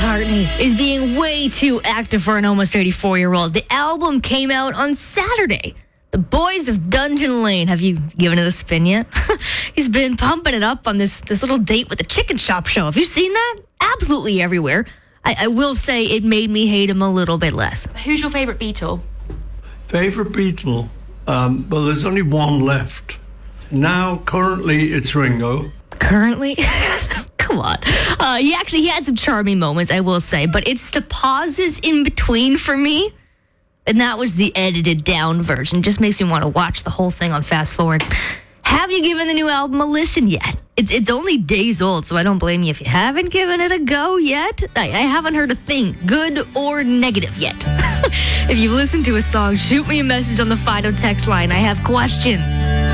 McCartney is being way too active for an almost 84-year-old. The album came out on Saturday. The Boys of Dungeon Lane. Have you given it a spin yet? He's been pumping it up on this little date with the chicken shop show. Have you seen that? Absolutely everywhere. I will say it made me hate him a little bit less. Who's your favourite Beatle? Favorite Beatle? Well, there's only one left. Now, currently, it's Ringo. Currently? Come on. He had some charming moments, I will say, but it's the pauses in between for me. And that was the edited down version. Just makes me want to watch the whole thing on fast forward. Have you given the new album a listen yet? It's only days old, so I don't blame you if you haven't given it a go yet. I haven't heard a thing, good or negative yet. If you've listened to a song, shoot me a message on the Fido text line. I have questions.